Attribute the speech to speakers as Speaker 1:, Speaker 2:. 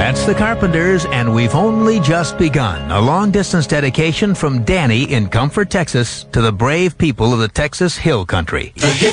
Speaker 1: That's the Carpenters, and we've only just begun. A long-distance dedication from Danny in Comfort, Texas, to the brave people of the Texas Hill Country.
Speaker 2: The Hit